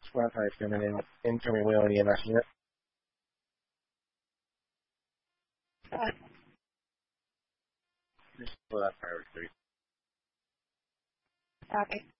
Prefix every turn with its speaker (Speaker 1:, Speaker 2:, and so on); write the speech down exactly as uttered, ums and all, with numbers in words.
Speaker 1: Flat tire coming in, incoming wheel in E M S unit. Just flat tire three.
Speaker 2: Copy.